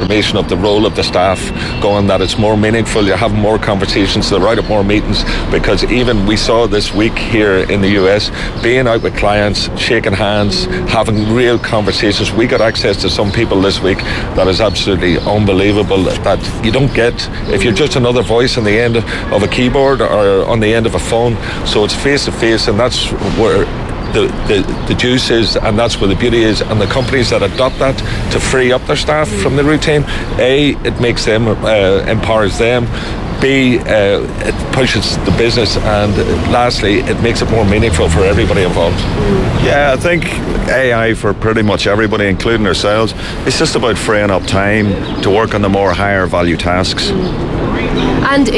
transformation of the role of the staff, going that it's more meaningful, you're having more conversations, they're out at more meetings, because even we saw this week here in the US, being out with clients, shaking hands, having real conversations. We got access to some people this week that is absolutely unbelievable, that you don't get if you're just another voice on the end of a keyboard or on the end of a phone. So it's face to face, and that's where the juice is, and that's where the beauty is. And the companies that adopt that to free up their staff from the routine, A, it makes them, empowers them, B, it pushes the business, and lastly, it makes it more meaningful for everybody involved. Yeah, I think AI for pretty much everybody, including ourselves, it's just about freeing up time to work on the more higher value tasks. And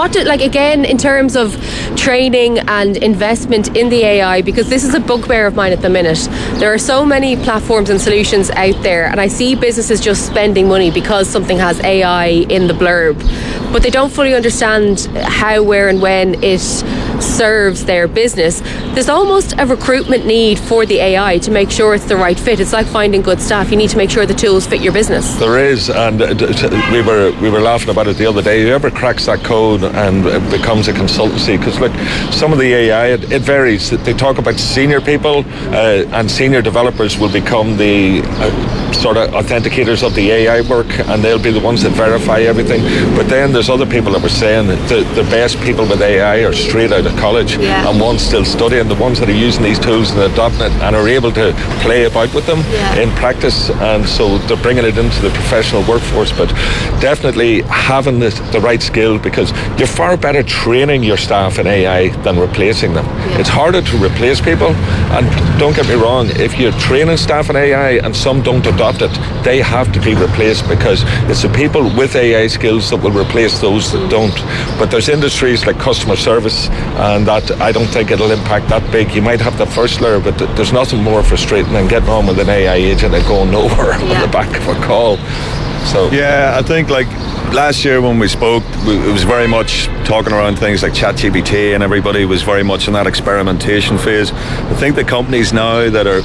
again, in terms of training and investment in the AI, because this is a bugbear of mine at the minute. There are so many platforms and solutions out there, and I see businesses just spending money because something has AI in the blurb, but they don't fully understand how, where and when it serves their business. There's almost a recruitment need for the AI to make sure it's the right fit. It's like finding good staff. You need to make sure the tools fit your business. There is, and we were laughing about it the other day. Whoever cracks that code and becomes a consultancy, because look, some of the AI, it varies. They talk about senior people, and senior developers will become the sort of authenticators of the AI work, and they'll be the ones that verify everything. But then there's other people that were saying that the best people with AI are straight out of college, and one's still studying, the ones that are using these tools and adopting it and are able to play about with them in practice, and so they're bringing it into the professional workforce. But definitely having the right skill, because you're far better training your staff in AI than replacing them. It's harder to replace people, and don't get me wrong, if you're training staff in AI and some don't adopt it, they have to be replaced, because it's the people with AI skills that will replace those that don't. But there's industries like customer service, and that I don't think it'll impact that big. You might have the first layer, but there's nothing more frustrating than getting on with an AI agent and going nowhere on the back of a call. So yeah, I think like last year when we spoke, it was very much talking around things like ChatGPT, and everybody was very much in that experimentation phase. I think the companies now that are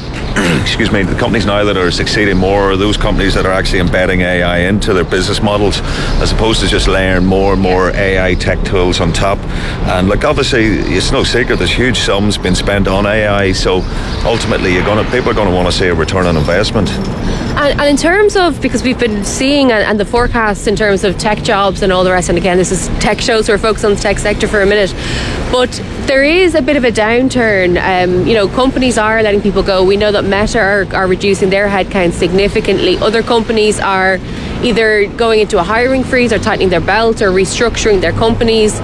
the companies now that are succeeding more are those companies that are actually embedding AI into their business models, as opposed to just layering more and more AI tech tools on top. And like, obviously it's no secret there's huge sums being spent on AI, so ultimately people are going to want to see a return on investment. And in terms of, because we've been seeing and the forecasts in terms of tech jobs and all the rest, and again, this is tech show, so we're focused on the tech sector for a minute, but there is a bit of a downturn. Companies are letting people go. We know that Meta are reducing their headcount significantly. Other companies are either going into a hiring freeze or tightening their belt or restructuring their companies.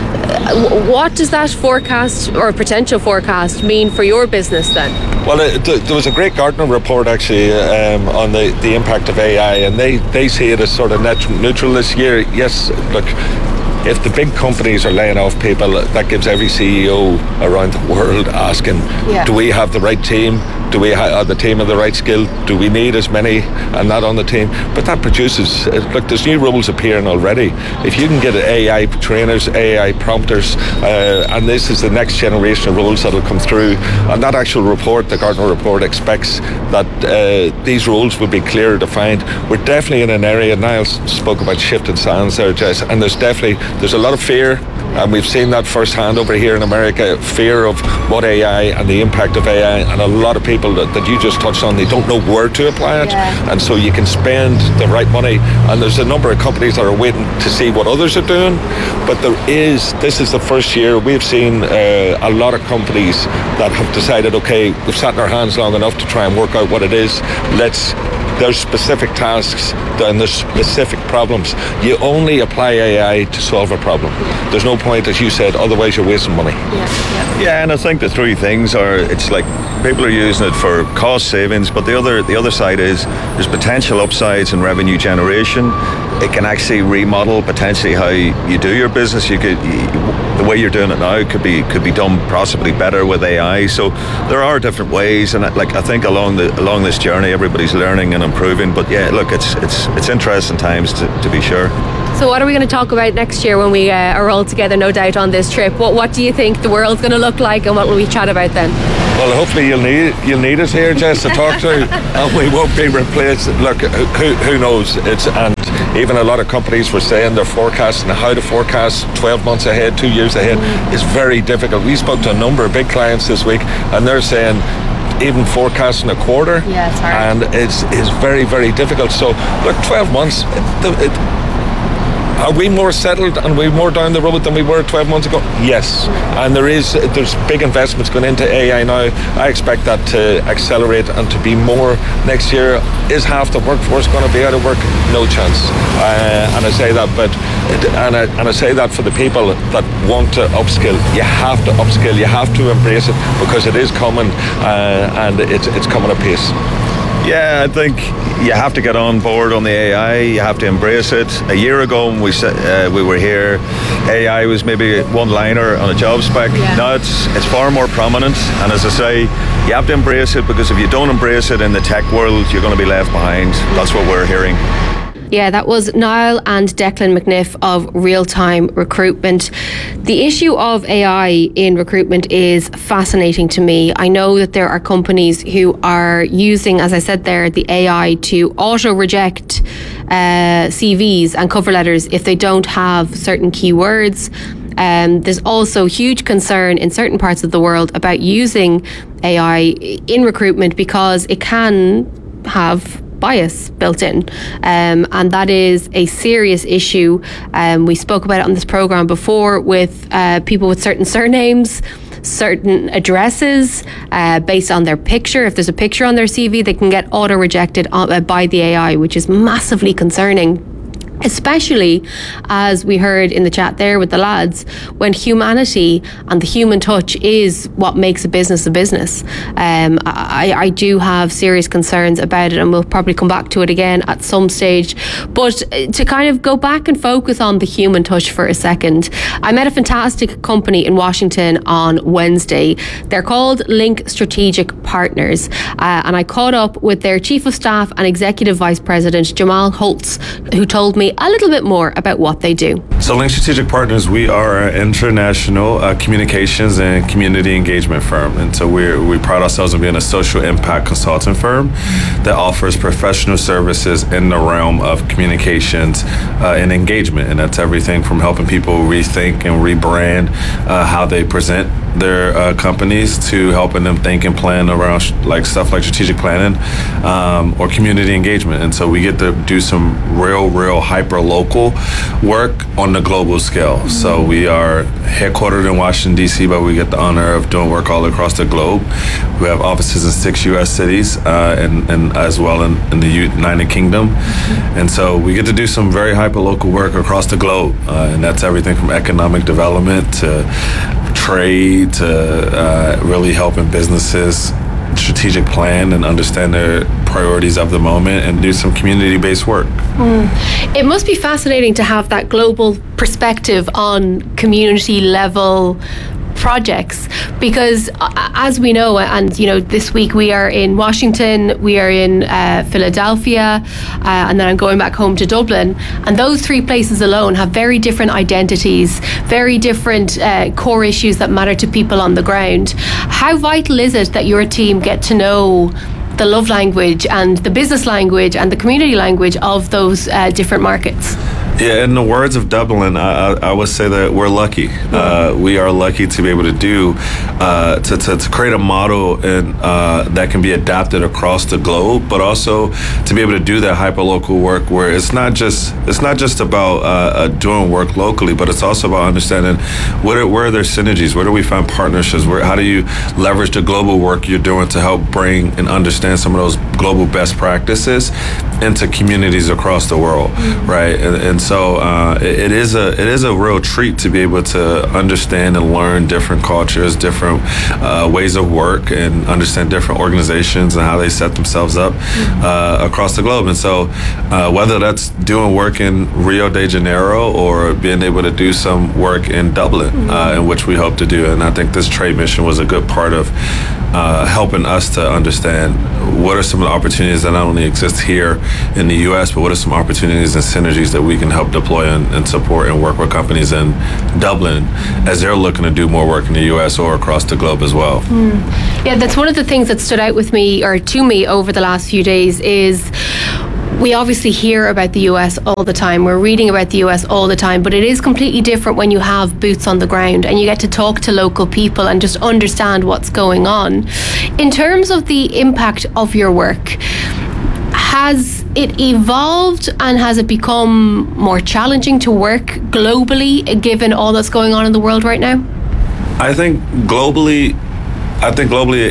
What does that forecast or potential forecast mean for your business then? Well, there was a great Gartner report actually on the impact of AI, and they see it as sort of net neutral this year. Yes, look, if the big companies are laying off people, that gives every CEO around the world asking, do we have the right team? Do we have the team of the right skill? Do we need as many and not on the team? But that produces, look, there's new roles appearing already. If you can get AI trainers, AI prompters, and this is the next generation of roles that'll come through, and that actual report, the Gartner report, expects that these roles will be clearer defined. We're definitely in an area, Niall spoke about shifting sands there, Jess, and there's a lot of fear, and we've seen that firsthand over here in America, fear of what AI and the impact of AI, and a lot of people that you just touched on, they don't know where to apply it, and so you can spend the right money, and there's a number of companies that are waiting to see what others are doing, but this is the first year we've seen a lot of companies that have decided, okay, we've sat in our hands long enough to try and work out what it is. There's specific tasks and there's specific problems. You only apply AI to solve a problem. There's no point, as you said, otherwise you're wasting money. Yeah, and I think the three things are, it's like people are using it for cost savings, but the other side is there's potential upsides in revenue generation. It can actually remodel potentially how you do your business. The way you're doing it now could be done possibly better with AI. So there are different ways, and I think along this journey, everybody's learning and improving. But yeah, look, it's interesting times to be sure. So what are we going to talk about next year when we are all together, no doubt, on this trip? What do you think the world's going to look like, and what will we chat about then? Well, hopefully you'll need us here, Jess, to talk to, and we won't be replaced. Look, who knows? And even a lot of companies were saying they're forecasting how to forecast 12 months ahead, 2 years ahead is very difficult. We spoke to a number of big clients this week, and they're saying even forecasting a quarter, it's hard. and it's very, very difficult. So look, 12 months. Are we more settled and we're more down the road than we were 12 months ago? Yes. And there's big investments going into AI now. I expect that to accelerate and to be more next year. Is half the workforce going to be out of work? No chance. And I say that, I say that for the people that want to upskill. You have to upskill. You have to embrace it, because it is coming, and it's coming apace. Yeah, I think you have to get on board on the AI. You have to embrace it. A year ago when we were here, AI was maybe a one-liner on a job spec. Yeah. Now it's far more prominent. And as I say, you have to embrace it, because if you don't embrace it in the tech world, you're going to be left behind. That's what we're hearing. Yeah, that was Niall and Declan McNiff of Real Time Recruitment. The issue of AI in recruitment is fascinating to me. I know that there are companies who are using, as I said there, the AI to auto-reject CVs and cover letters if they don't have certain keywords. There's also huge concern in certain parts of the world about using AI in recruitment, because it can have bias built in, and that is a serious issue. We spoke about it on this programme before with people with certain surnames, certain addresses, based on their picture. If there's a picture on their CV, they can get auto-rejected by the AI, which is massively concerning. Especially, as we heard in the chat there with the lads, when humanity and the human touch is what makes a business a business. I do have serious concerns about it, and we'll probably come back to it again at some stage. But to kind of go back and focus on the human touch for a second, I met a fantastic company in Washington on Wednesday. They're called Link Strategic Partners, and I caught up with their Chief of Staff and Executive Vice President, Jamal Holtz, who told me a little bit more about what they do. So Link Strategic Partners, we are an international communications and community engagement firm. And so we pride ourselves on being a social impact consulting firm that offers professional services in the realm of communications and engagement. And that's everything from helping people rethink and rebrand how they present their companies, to helping them think and plan around stuff like strategic planning or community engagement. And so we get to do some real hyper local work on the global scale. Mm-hmm. So we are headquartered in Washington, D.C., but we get the honor of doing work all across the globe. We have offices in 6 U.S. cities and as well in the United Kingdom. Mm-hmm. And so we get to do some very hyper local work across the globe. And that's everything from economic development to trade to really helping businesses strategic plan and understand their priorities of the moment and do some community-based work. It must be fascinating to have that global perspective on community level projects, because as we know, and this week we are in Washington, we are in Philadelphia, and then I'm going back home to Dublin, and those three places alone have very different identities, very different core issues that matter to people on the ground. How vital is it that your team get to know the love language and the business language and the community language of those different markets? Yeah, in the words of Dublin, I would say that we're lucky. We are lucky to be able to do to create a model and that can be adapted across the globe, but also to be able to do that hyperlocal work where it's not just about doing work locally, but it's also about understanding where are there synergies, where do we find partnerships, how do you leverage the global work you're doing to help bring and understand some of those global best practices into communities across the world, right? And so it is a real treat to be able to understand and learn different cultures, different ways of work, and understand different organizations and how they set themselves up across the globe. And so whether that's doing work in Rio de Janeiro or being able to do some work in Dublin, in which we hope to do. And I think this trade mission was a good part of helping us to understand what are some of the opportunities that not only exist here in the U.S., but what are some opportunities and synergies that we can help deploy and support and work with companies in Dublin as they're looking to do more work in the US or across the globe as well. Yeah, that's one of the things that stood out with me, or to me, over the last few days is we obviously hear about the US all the time. We're reading about the US all the time, but it is completely different when you have boots on the ground and you get to talk to local people and just understand what's going on. In terms of the impact of your work, has it evolved and has it become more challenging to work globally given all that's going on in the world right now? I think globally it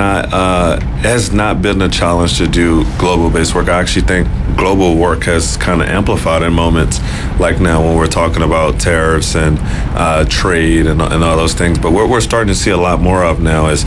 has not been a challenge to do global-based work. I actually think global work has kind of amplified in moments like now when we're talking about tariffs and trade and all those things. But what we're starting to see a lot more of now is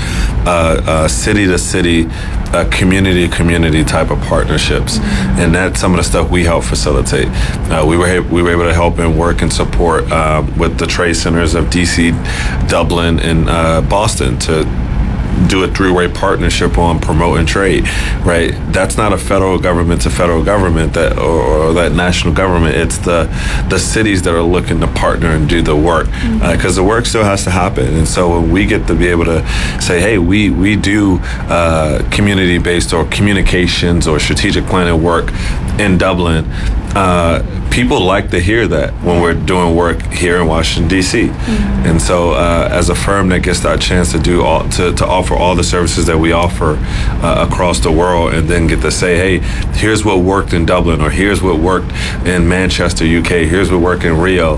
city-to-city, community-to-community type of partnerships. And that's some of the stuff we help facilitate. We were able to help and work and support with the trade centers of DC, Dublin, and Boston to do a three-way partnership on promoting trade, right? That's not a federal government to federal government or that national government. It's the cities that are looking to partner and do the work, because the work still has to happen. And so when we get to be able to say, hey, we do community-based or communications or strategic planning work in Dublin, people like to hear that when we're doing work here in Washington, D.C. And so as a firm that gets that chance to do to offer all the services that we offer across the world, and then get to say, hey, here's what worked in Dublin, or here's what worked in Manchester, UK, here's what worked in Rio.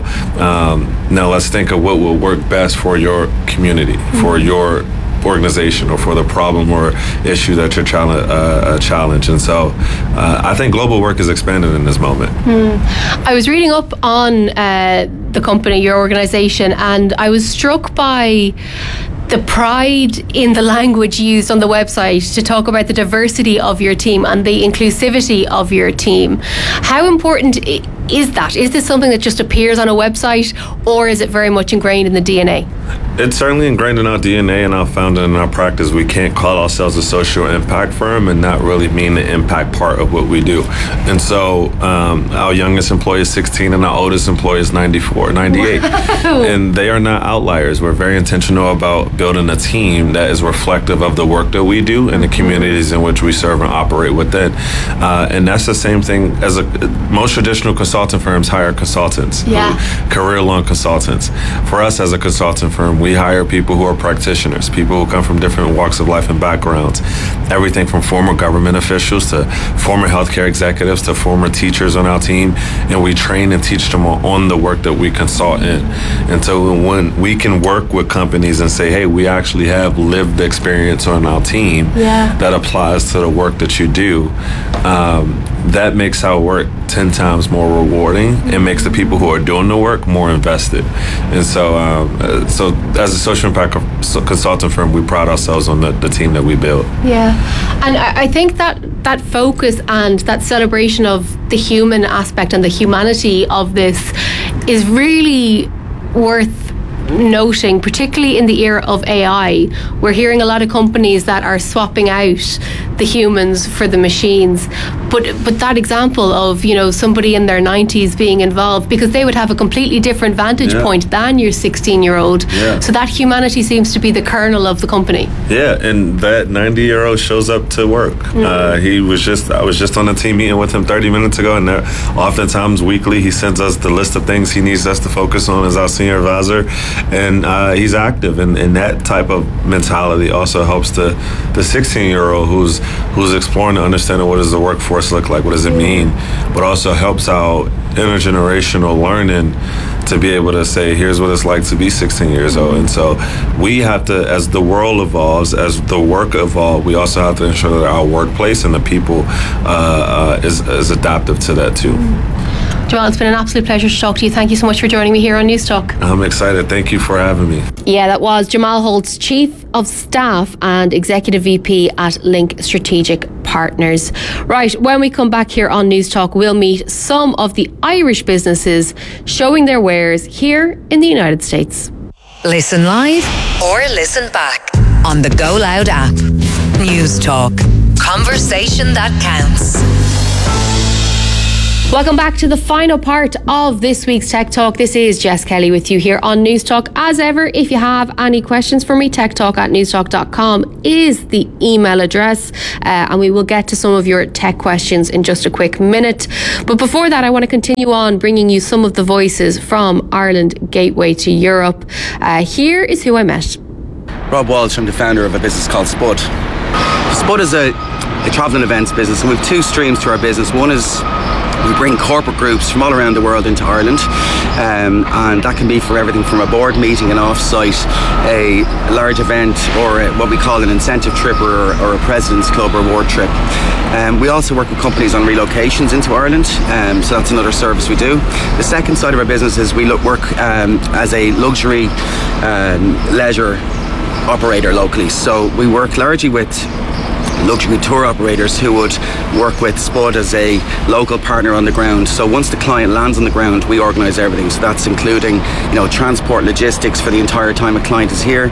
Now let's think of what will work best for your community, for your organization, or for the problem or issue that you're trying to challenge. And so I think global work is expanded in this moment. I was reading up on the company, your organization, and I was struck by the pride in the language used on the website to talk about the diversity of your team and the inclusivity of your team. How important is that? Is this something that just appears on a website, or is it very much ingrained in the DNA? It's certainly ingrained in our DNA and our founding and our practice. We can't call ourselves a social impact firm and not really mean the impact part of what we do. And so our youngest employee is 16 and our oldest employee is 98. Wow. And they are not outliers. We're very intentional about building a team that is reflective of the work that we do and the communities in which we serve and operate within. And that's the same thing as most traditional consulting firms hire consultants, career-long consultants. For us as a consulting firm, we hire people who are practitioners, people who come from different walks of life and backgrounds, everything from former government officials to former healthcare executives to former teachers on our team, and we train and teach them on the work that we consult in. And so when we can work with companies and say, hey, we actually have lived experience on our team that applies to the work that you do, that makes our work 10 times more rewarding and makes the people who are doing the work more invested. And so as a social impact consulting firm, we pride ourselves on the team that we build. Yeah, and I think that focus and that celebration of the human aspect and the humanity of this is really worth noting, particularly in the era of AI. We're hearing a lot of companies that are swapping out the humans for the machines, but that example of somebody in their 90s being involved, because they would have a completely different vantage point than your 16-year-old. So that humanity seems to be the kernel of the company. And that 90-year-old shows up to work. I was just on a team meeting with him 30 minutes ago, and oftentimes weekly he sends us the list of things he needs us to focus on as our senior advisor. And he's active, and that type of mentality also helps the 16-year-old who's exploring and understanding what does the workforce look like, what does it mean, but also helps our intergenerational learning to be able to say, here's what it's like to be 16 years old. And so we have to, as the world evolves, as the work evolves, we also have to ensure that our workplace and the people is adaptive to that too. Jamal, it's been an absolute pleasure to talk to you. Thank you so much for joining me here on News Talk. I'm excited. Thank you for having me. Yeah, that was Jamal Holtz, Chief of Staff and Executive VP at Link Strategic Partners. Right, when we come back here on News Talk, we'll meet some of the Irish businesses showing their wares here in the United States. Listen live or listen back on the Go Loud app. News Talk. Conversation that counts. Welcome back to the final part of this week's Tech Talk. This is Jess Kelly with you here on News Talk. As ever, if you have any questions for me, techtalk@newstalk.com is the email address, and we will get to some of your tech questions in just a quick minute. But before that, I want to continue on bringing you some of the voices from Ireland Gateway to Europe. Here is who I met. Rob Walsh, I'm the founder of a business called Spud. Spud is a travel and events business, and we have two streams to our business. One is we bring corporate groups from all around the world into Ireland, and that can be for everything from a board meeting, an off-site, a large event, or what we call an incentive trip or a President's Club reward trip. We also work with companies on relocations into Ireland, so that's another service we do. The second side of our business is we work as a luxury leisure operator locally. So we work largely with luxury tour operators who would work with Spud as a local partner on the ground. So once the client lands on the ground, we organise everything. So that's including, transport, logistics for the entire time a client is here,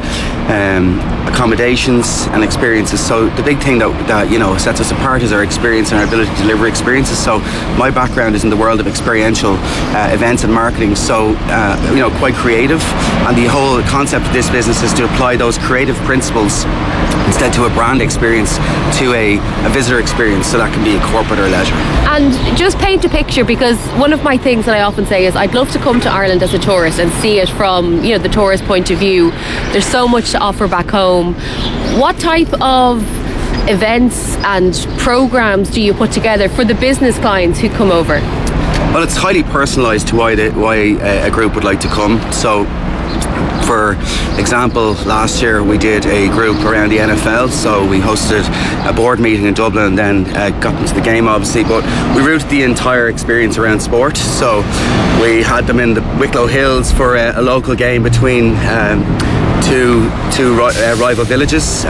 accommodations and experiences. So the big thing that sets us apart is our experience and our ability to deliver experiences. So my background is in the world of experiential events and marketing. So quite creative, and the whole concept of this business is to apply those creative principles instead to a brand experience, to a visitor experience, so that can be a corporate or leisure. And just paint a picture, because one of my things that I often say is I'd love to come to Ireland as a tourist and see it from the tourist point of view. There's so much to offer back home. What type of events and programs do you put together for the business clients who come over? Well, it's highly personalised to why a group would like to come. So for example, last year we did a group around the NFL, so we hosted a board meeting in Dublin and then got into the game obviously, but we routed the entire experience around sport. So we had them in the Wicklow Hills for a local game between two rival villages.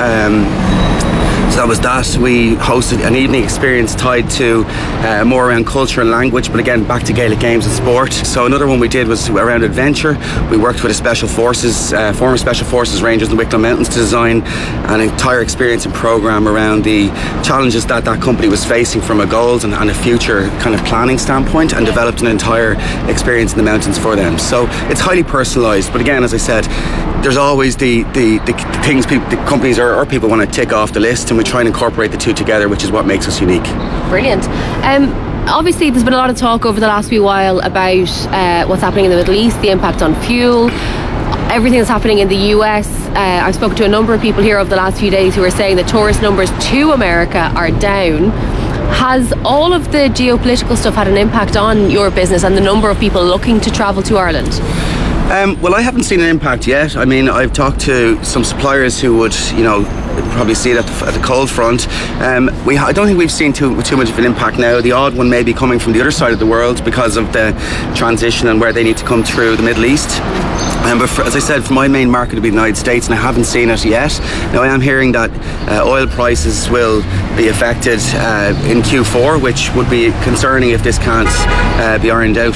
So that was that. We hosted an evening experience tied to more around culture and language, but again back to Gaelic games and sport. So another one we did was around adventure. We worked with former Special Forces Rangers in the Wicklow Mountains to design an entire experience and programme around the challenges that company was facing from a goals and a future kind of planning standpoint, and developed an entire experience in the mountains for them. So it's highly personalised, but again, as I said, there's always the things the companies or people want to tick off the list, and we try and incorporate the two together, which is what makes us unique. Brilliant. Obviously there's been a lot of talk over the last wee while about what's happening in the Middle East, the impact on fuel, everything that's happening in the US. I've spoken to a number of people here over the last few days who are saying that tourist numbers to America are down. Has all of the geopolitical stuff had an impact on your business and the number of people looking to travel to Ireland? Well, I haven't seen an impact yet. I mean, I've talked to some suppliers who would, probably see it at the cold front. I don't think we've seen too much of an impact now. The odd one may be coming from the other side of the world because of the transition and where they need to come through the Middle East. But as I said, for my main market would be the United States, and I haven't seen it yet. Now, I am hearing that oil prices will be affected in Q4, which would be concerning if this can't be ironed out.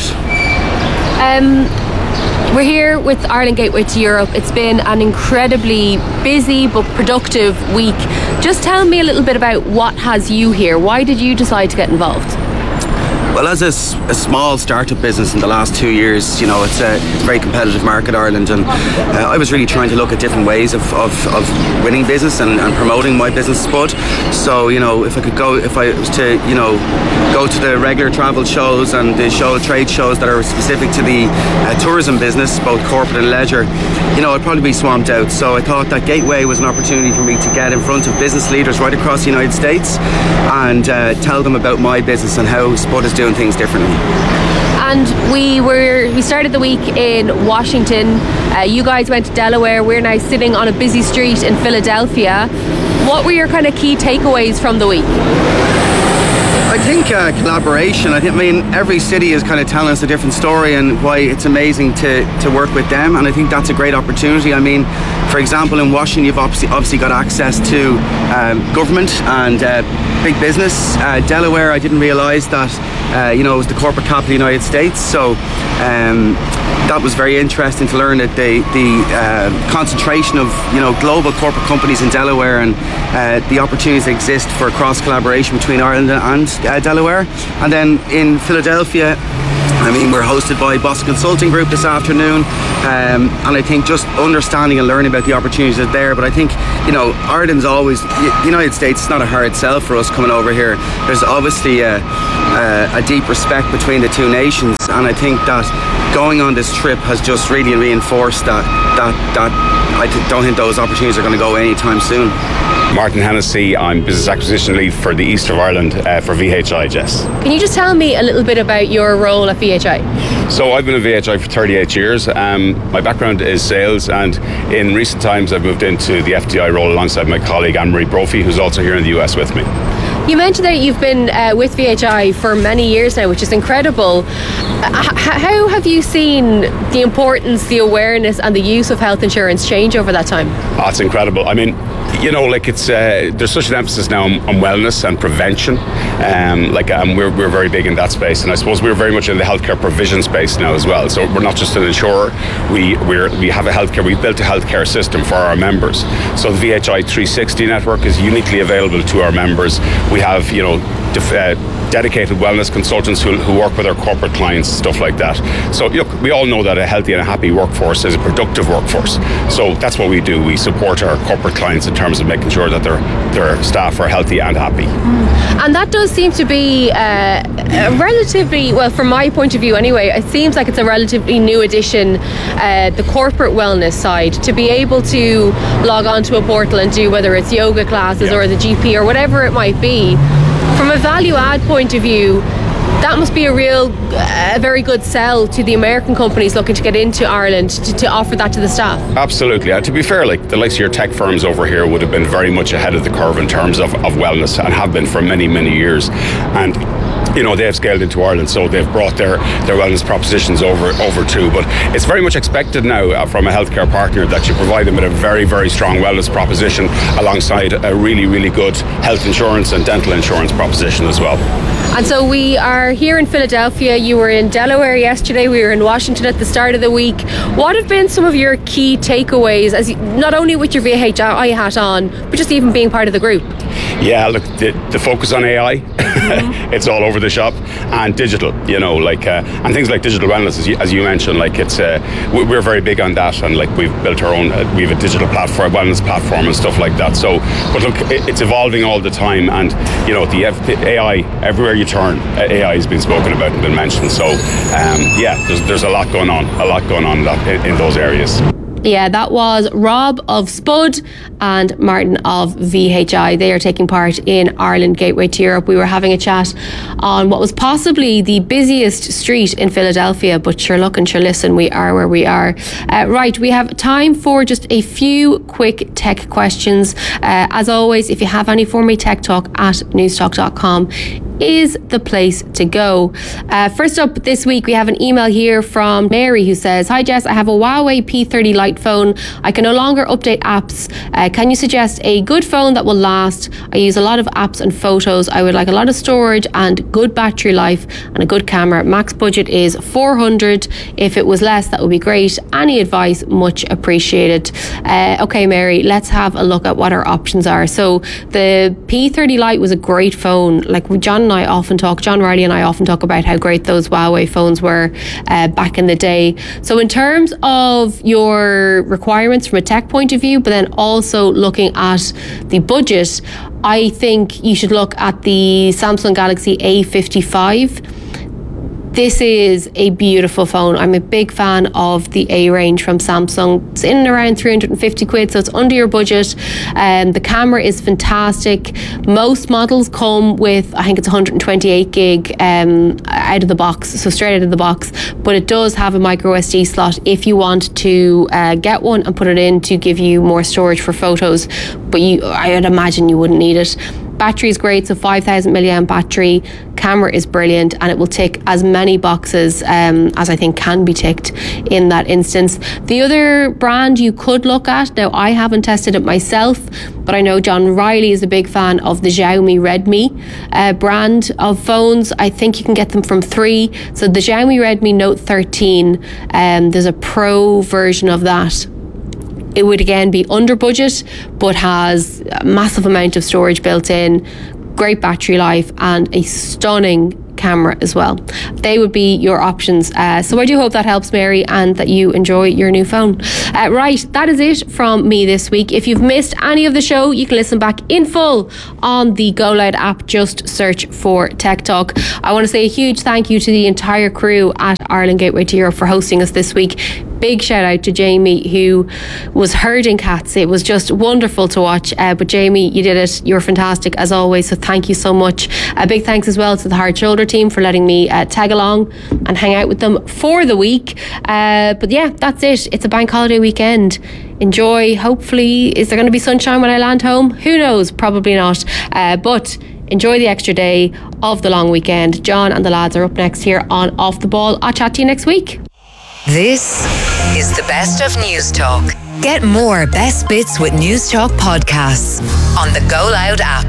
We're here with Ireland Gateway to Europe. It's been an incredibly busy but productive week. Just tell me a little bit about what has you here. Why did you decide to get involved? Well, as a small startup business in the last 2 years, it's a very competitive market, Ireland, and I was really trying to look at different ways of winning business and promoting my business, Spud. So, if I was to, go to the regular travel shows and the trade shows that are specific to the tourism business, both corporate and leisure, I'd probably be swamped out. So I thought that Gateway was an opportunity for me to get in front of business leaders right across the United States and tell them about my business and how Spud is doing things differently. And we started the week in Washington. You guys went to Delaware. We're now sitting on a busy street in Philadelphia. What were your kind of key takeaways from the week? I think collaboration. I mean, every city is kind of telling us a different story and why it's amazing to work with them, and I think that's a great opportunity. I mean, for example, in Washington, you've obviously got access to government and big business. Delaware, I didn't realise that it was the corporate capital of the United States. So that was very interesting to learn that the concentration of global corporate companies in Delaware and the opportunities that exist for cross collaboration between Ireland and Delaware. And then in Philadelphia, we're hosted by Boston Consulting Group this afternoon, and I think just understanding and learning about the opportunities that are there. But I think, Ireland's always, the United States is not a hard sell for us coming over here. There's obviously a deep respect between the two nations, and I think that going on this trip has just really reinforced that I don't think those opportunities are going to go anytime soon. Martin Hennessy, I'm Business Acquisition Lead for the East of Ireland for VHI, Jess. Can you just tell me a little bit about your role at VHI? So I've been at VHI for 38 years. My background is sales, and in recent times I've moved into the FDI role alongside my colleague Anne-Marie Brophy, who's also here in the US with me. You mentioned that you've been with VHI for many years now, which is incredible. How have you seen the importance, the awareness and the use of health insurance change over that time? Oh, it's incredible. There's such an emphasis now on wellness and prevention. We're very big in that space, and I suppose we're very much in the healthcare provision space now as well. So we're not just an insurer. We have we've built a healthcare system for our members. So the VHI 360 network is uniquely available to our members. We have, dedicated wellness consultants who work with our corporate clients, stuff like that. So we all know that a healthy and a happy workforce is a productive workforce. So that's what we do. We support our corporate clients in terms of making sure that their staff are healthy and happy. And that does seem to be a relatively, well, from my point of view anyway, it seems like it's a relatively new addition, the corporate wellness side, to be able to log onto a portal and do whether it's yoga classes or the GP or whatever it might be. From a value add point of view, that must be a very good sell to the American companies looking to get into Ireland to offer that to the staff. Absolutely. And to be fair, the likes of your tech firms over here would have been very much ahead of the curve in terms of wellness, and have been for many, many years. And they have scaled into Ireland, so they've brought their wellness propositions over too. But it's very much expected now from a healthcare partner that you provide them with a very, very strong wellness proposition alongside a really, really good health insurance and dental insurance proposition as well. And so we are here in Philadelphia. You were in Delaware yesterday. We were in Washington at the start of the week. What have been some of your key takeaways, not only with your VHI hat on, but just even being part of the group? Yeah, look, the focus on AI, it's all over the shop, and digital, and things like digital wellness, as you mentioned, we're very big on that, and we've built our own, we have a digital platform, wellness platform and stuff like that. So, but look, it's evolving all the time, and the AI, everywhere you turn, AI has been spoken about and been mentioned. So, there's a lot going on in those areas. Yeah, that was Rob of Spud and Martin of VHI. They are taking part in Ireland Gateway to Europe. We were having a chat on what was possibly the busiest street in Philadelphia, but sure look and sure listen, we are where we are. Right, we have time for just a few quick tech questions. As always, if you have any for me, techtalk@newstalk.com is the place to go. First up this week, we have an email here from Mary who says, "Hi Jess, I have a Huawei P30 Lite phone. I can no longer update apps. Can you suggest a good phone that will last? I use a lot of apps and photos. I would like a lot of storage and good battery life and a good camera. Max budget is 400. If it was less, that would be great. Any advice? Much appreciated." Okay, Mary, let's have a look at what our options are. So the P30 Lite was a great phone. John Riley and I often talk about how great those Huawei phones were back in the day. So in terms of your requirements from a tech point of view, but then also looking at the budget, I think you should look at the Samsung Galaxy A55. This is a beautiful phone. I'm a big fan of the A range from Samsung. It's in and around 350 quid, so it's under your budget. The camera is fantastic. Most models come with, I think it's 128 gig out of the box, so straight out of the box. But it does have a micro SD slot if you want to get one and put it in to give you more storage for photos. But I would imagine you wouldn't need it. Battery is great, so 5,000 milliamp battery. Camera is brilliant, and it will tick as many boxes as I think can be ticked in that instance. The other brand you could look at, now I haven't tested it myself, but I know John Riley is a big fan of the Xiaomi Redmi brand of phones. I think you can get them from 3. So the Xiaomi Redmi Note 13, there's a Pro version of that. It would again be under budget, but has a massive amount of storage built in, great battery life, and a stunning camera as well. They would be your options. So I do hope that helps, Mary, and that you enjoy your new phone. Right, that is it from me this week. If you've missed any of the show, you can listen back in full on the Go Loud app. Just search for Tech Talk. I want to say a huge thank you to the entire crew at Ireland Gateway to Europe for hosting us this week. Big shout out to Jamie, who was herding cats. It was just wonderful to watch. But Jamie, you did it. You're fantastic as always. So thank you so much. A big thanks as well to the Hard Shoulder team for letting me tag along and hang out with them for the week. But yeah, that's it. It's a bank holiday weekend. Enjoy. Hopefully, is there going to be sunshine when I land home? Who knows? Probably not. But enjoy the extra day of the long weekend. John and the lads are up next here on Off the Ball. I'll chat to you next week. This is the Best of News Talk. Get more best bits with News Talk podcasts on the Go Loud app.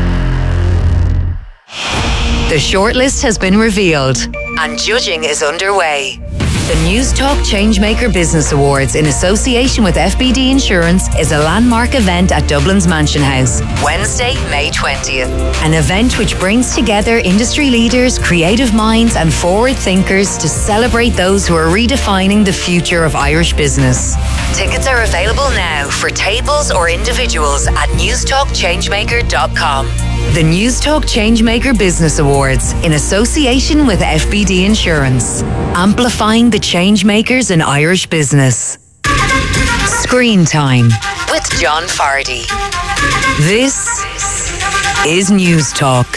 The shortlist has been revealed and judging is underway. The News Talk Changemaker Business Awards, in association with FBD Insurance, is a landmark event at Dublin's Mansion House, Wednesday, May 20th. An event which brings together industry leaders, creative minds and forward thinkers to celebrate those who are redefining the future of Irish business. Tickets are available now for tables or individuals at newstalkchangemaker.com. The News Talk Changemaker Business Awards, in association with FBD Insurance, amplifying the changemakers in Irish business. Screen Time with John Fardy. This is News Talk.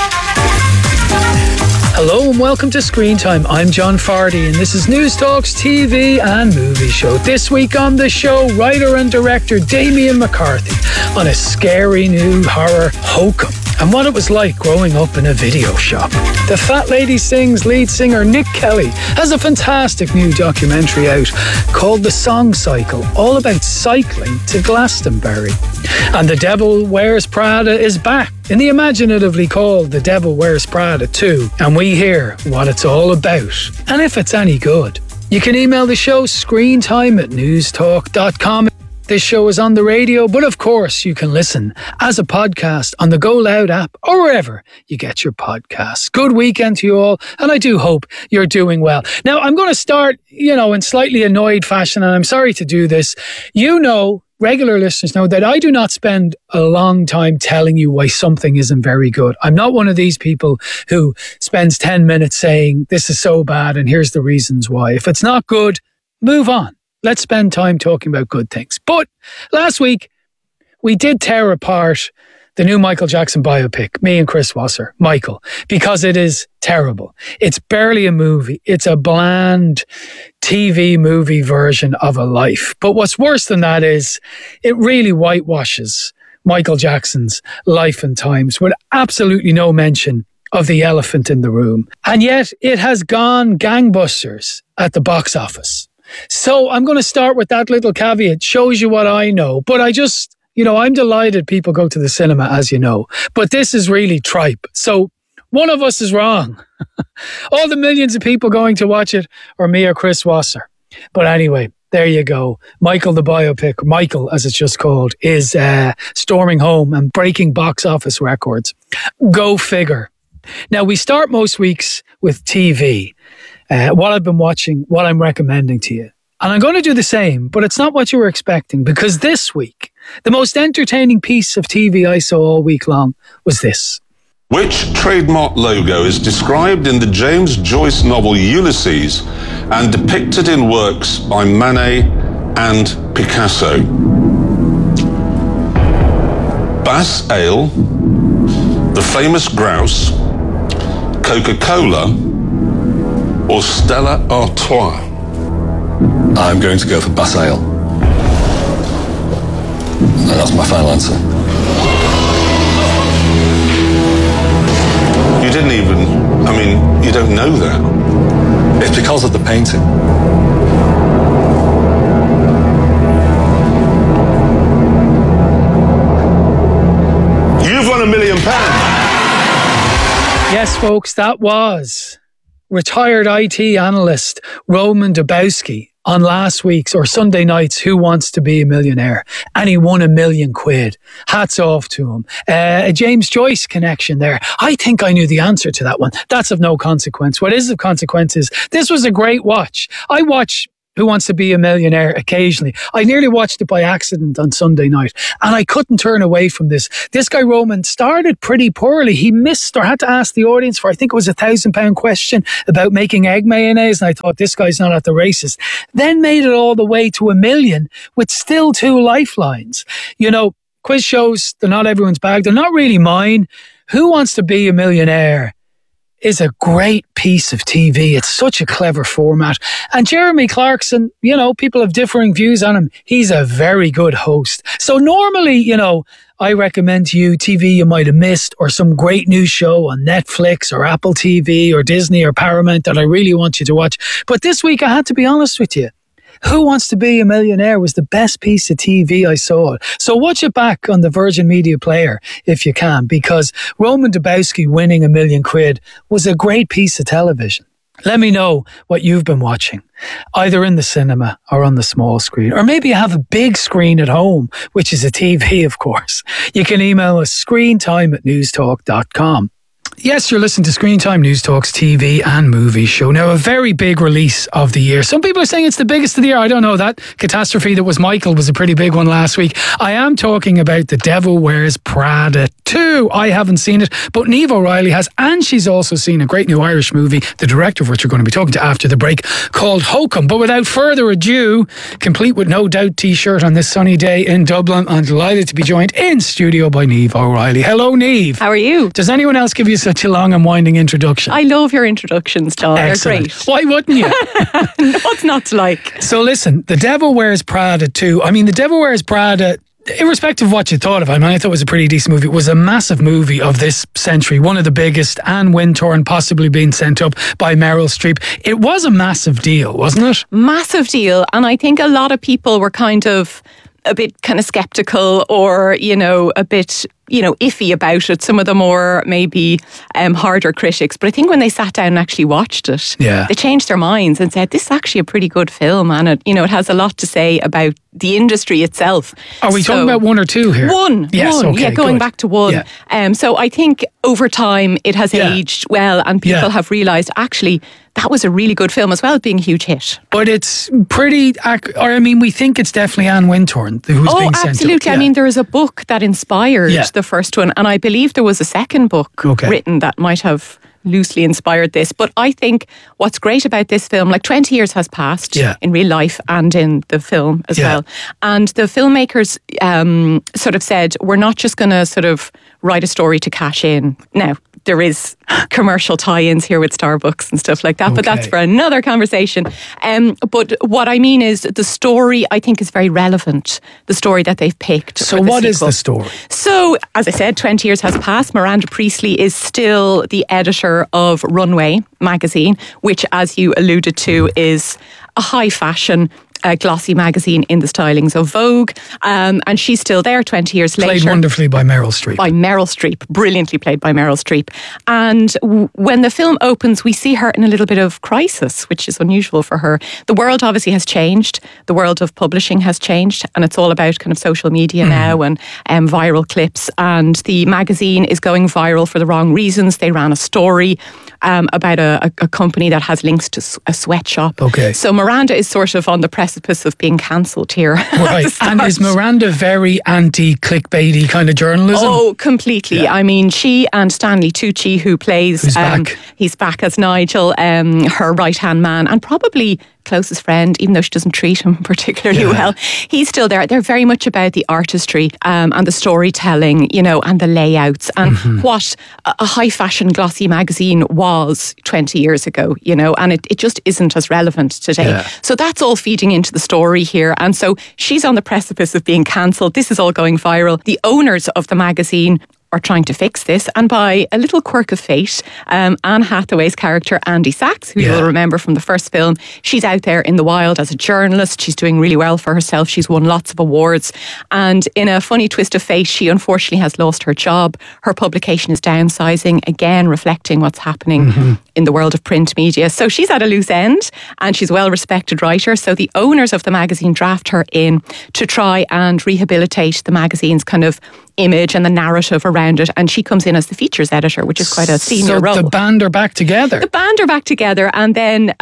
Hello and welcome to Screen Time. I'm John Fardy and this is News Talk's TV and movie show. This week on the show, writer and director Damien McCarthy on a scary new horror hokum and what it was like growing up in a video shop. The Fat Lady Sings lead singer Nick Kelly has a fantastic new documentary out called The Song Cycle, all about cycling to Glastonbury. And The Devil Wears Prada is back in the imaginatively called The Devil Wears Prada 2, and we hear what it's all about and if it's any good. You can email the show screentime@newstalk.com. This show is on the radio, but of course you can listen as a podcast on the Go Loud app or wherever you get your podcasts. Good weekend to you all, and I do hope you're doing well. Now, I'm going to start, in slightly annoyed fashion, and I'm sorry to do this. Regular listeners know that I do not spend a long time telling you why something isn't very good. I'm not one of these people who spends 10 minutes saying this is so bad and here's the reasons why. If it's not good, move on. Let's spend time talking about good things. But last week, we did tear apart the new Michael Jackson biopic, me and Chris Wasser, Michael, because it is terrible. It's barely a movie. It's a bland TV movie version of a life. But what's worse than that is it really whitewashes Michael Jackson's life and times with absolutely no mention of the elephant in the room. And yet it has gone gangbusters at the box office. So I'm going to start with that little caveat. Shows you what I know. But I just, I'm delighted people go to the cinema, as you know. But this is really tripe. So one of us is wrong. All the millions of people going to watch it, or me or Chris Wasser. But anyway, there you go. Michael the biopic, Michael as it's just called, is storming home and breaking box office records. Go figure. Now, we start most weeks with TV. What I've been watching, what I'm recommending to you. And I'm going to do the same, but it's not what you were expecting, because this week, the most entertaining piece of TV I saw all week long was this. Which trademark logo is described in the James Joyce novel Ulysses and depicted in works by Manet and Picasso? Bass Ale, the famous grouse, Coca-Cola, or Stella Artois? I'm going to go for Bass Ale. And that's my final answer. didn't even, I mean, you don't know that. It's because of the painting. You've won £1 million. Yes, folks, that was retired IT analyst Roman Dubowski on last week's or Sunday night's Who Wants to Be a Millionaire, and he won £1 million. Hats off to him. A James Joyce connection there. I think I knew the answer to that one. That's of no consequence. What is of consequence is this was a great watch. I watch Who Wants to Be a Millionaire occasionally. I nearly watched it by accident on Sunday night, and I couldn't turn away from this. This guy Roman started pretty poorly. He missed or had to ask the audience for, I think it was £1,000 question about making egg mayonnaise, and I thought, this guy's not at the races. Then made it all the way to £1 million with still 2 lifelines. You know, quiz shows, they're not everyone's bag. They're not really mine. Who Wants to Be a Millionaire is a great piece of TV. It's such a clever format. And Jeremy Clarkson, you know, people have differing views on him. He's a very good host. So normally, you know, I recommend to you TV you might have missed, or some great new show on Netflix or Apple TV or Disney or Paramount that I really want you to watch. But this week I had to be honest with you. Who Wants to Be a Millionaire was the best piece of TV I saw. So watch it back on the Virgin Media Player if you can, because Roman Dubowski winning £1 million was a great piece of television. Let me know what you've been watching, either in the cinema or on the small screen, or maybe you have a big screen at home, which is a TV, of course. You can email us screentime@newstalk.com. Yes, you're listening to Screen Time, News Talk's TV and movie show. Now, a very big release of the year. Some people are saying it's the biggest of the year. I don't know. That catastrophe that was Michael was a pretty big one last week. I am talking about The Devil Wears Prada 2. I haven't seen it, but Niamh O'Reilly has, and she's also seen a great new Irish movie, the director of which we're going to be talking to after the break, called Hokum. But without further ado, complete with No Doubt t-shirt on this sunny day in Dublin, I'm delighted to be joined in studio by Niamh O'Reilly. Hello, Niamh. How are you? Does anyone else give you such a long and winding introduction? I love your introductions, John. Excellent. They're great. Why wouldn't you? What's not to like? So listen, The Devil Wears Prada 2. I mean, The Devil Wears Prada, irrespective of what you thought of it, I mean, I thought it was a pretty decent movie. It was a massive movie of this century, one of the biggest. Anne Wintour possibly being sent up by Meryl Streep. It was a massive deal, wasn't it? Massive deal. And I think a lot of people were a bit skeptical, or, you know, a bit, you know, iffy about it. Some of the more maybe harder critics. But I think when they sat down and actually watched it, they changed their minds and said, this is actually a pretty good film, and it, you know, it has a lot to say about the industry itself. Are we talking about 1 or 2 here? One. Yes, one. okay, yeah, going good. back to 1. Yeah. So I think over time it has aged well, and people have realised actually that was a really good film as well, being a huge hit. But it's pretty, or I mean, we think it's definitely Anne Wintour who's being sent up. Absolutely. I mean, there is a book that inspired the first one, and I believe there was a second book written that might have loosely inspired this. But I think what's great about this film, like 20 years has passed in real life and in the film as well. And the filmmakers sort of said, we're not just going to sort of write a story to cash in. Now, there is commercial tie-ins here with Starbucks and stuff like that, but that's for another conversation. But what I mean is the story, I think, is very relevant, the story that they've picked. So what is the story? So, as I said, 20 years has passed. Miranda Priestley is still the editor of Runway magazine, which, as you alluded to, is a high fashion glossy magazine in the stylings of Vogue, and she's still there 20 years later. Played wonderfully by Meryl Streep. Brilliantly played by Meryl Streep. And when the film opens, we see her in a little bit of crisis, which is unusual for her. The world obviously has changed. The world of publishing has changed, and it's all about kind of social media now and viral clips. And the magazine is going viral for the wrong reasons. They ran a story about a company that has links to a sweatshop. Okay. So Miranda is sort of on the precipice of being cancelled here. Right. And is Miranda very anti-clickbaity kind of journalism? Oh, completely. Yeah. I mean, she and Stanley Tucci, who plays... He's back as Nigel, her right-hand man, and probably closest friend, even though she doesn't treat him particularly well. He's still there. They're very much about the artistry and the storytelling, you know, and the layouts and what a high fashion glossy magazine was 20 years ago, you know, and it just isn't as relevant today. Yeah. So that's all feeding into the story here. And so she's on the precipice of being cancelled. This is all going viral. The owners of the magazine are trying to fix this, and by a little quirk of fate, Anne Hathaway's character Andy Sachs, who you'll remember from the first film, she's out there in the wild as a journalist. She's doing really well for herself. She's won lots of awards, and in a funny twist of fate, she unfortunately has lost her job. Her publication is downsizing, again reflecting what's happening in the world of print media. So she's at a loose end, and she's a well-respected writer. So the owners of the magazine draft her in to try and rehabilitate the magazine's kind of image and the narrative around it, and she comes in as the features editor, which is quite a senior role. So the band are back together. The band are back together, and then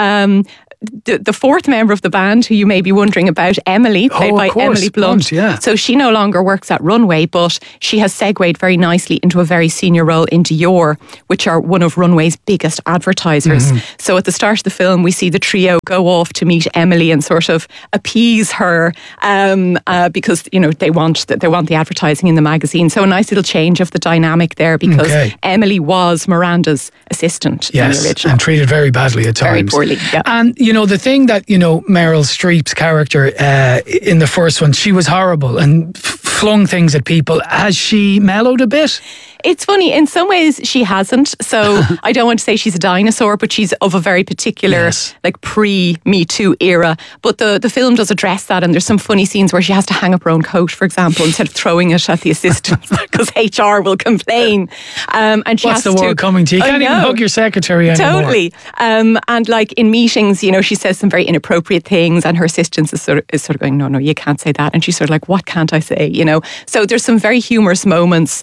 the fourth member of the band, who you may be wondering about, Emily, played by Emily Blunt. So she no longer works at Runway, but she has segued very nicely into a very senior role in Dior, which are one of Runway's biggest advertisers. So at the start of the film, we see the trio go off to meet Emily and sort of appease her because they want the advertising in the magazine. So a nice little change of the dynamic there, because Emily was Miranda's assistant in the original, and treated very badly at times. Very poorly, yeah. And the thing that, Meryl Streep's character in the first one, she was horrible and flung things at people. Has she mellowed a bit? It's funny, in some ways she hasn't. So I don't want to say she's a dinosaur, but she's of a very particular, like pre-Me Too era. But the film does address that, and there's some funny scenes where she has to hang up her own coat, for example, instead of throwing it at the assistants because HR will complain. And she What's has the word coming to you? You can't even hug your secretary anymore. Totally. And like in meetings, she says some very inappropriate things, and her assistant is sort of going, no, you can't say that. And she's sort of like, what can't I say? So there's some very humorous moments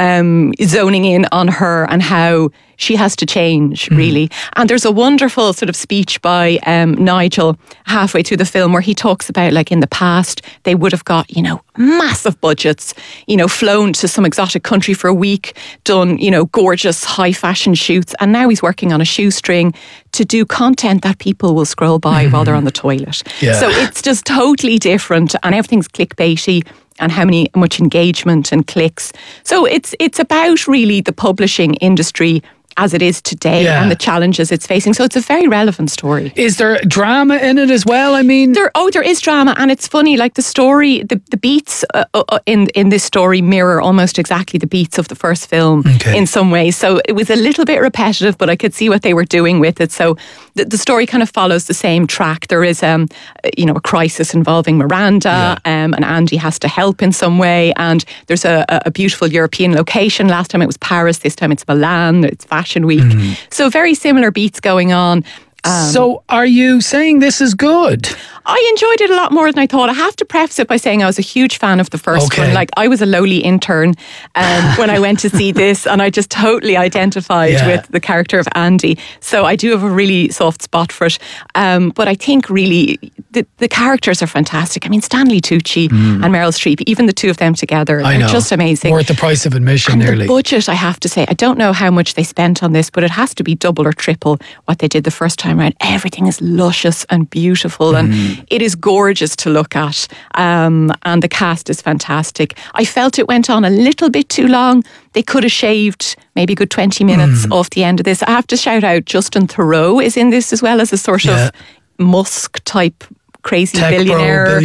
zoning in on her and how she has to change, really. And there's a wonderful sort of speech by Nigel halfway through the film where he talks about, like, in the past they would have got, massive budgets, flown to some exotic country for a week, done, gorgeous high fashion shoots, and now he's working on a shoestring to do content that people will scroll by while they're on the toilet. So it's just totally different, and everything's clickbaity, and how much engagement and clicks. So it's about really the publishing industry as it is today and the challenges it's facing. So it's a very relevant story. Is there drama in it as well? I mean, there is drama, and it's funny. Like the story, the beats in this story mirror almost exactly the beats of the first film in some ways. So it was a little bit repetitive, but I could see what they were doing with it. So the story kind of follows the same track. There is a crisis involving Miranda, and Andy has to help in some way. And there's a beautiful European location. Last time it was Paris. This time it's Milan. It's Fashion Week. So very similar beats going on. So are you saying this is good? I enjoyed it a lot more than I thought. I have to preface it by saying I was a huge fan of the first one. Like, I was a lowly intern when I went to see this, and I just totally identified with the character of Andy. So I do have a really soft spot for it. But I think really the characters are fantastic. I mean, Stanley Tucci and Meryl Streep, even the two of them together, they're just amazing. Worth the price of admission, and nearly. The budget, I have to say, I don't know how much they spent on this, but it has to be double or triple what they did the first time around. Everything is luscious and beautiful, and it is gorgeous to look at, and the cast is fantastic. I felt it went on a little bit too long. They could have shaved maybe a good 20 minutes off the end of this. I have to shout out Justin Theroux is in this as well, as a sort of Musk type crazy billionaire.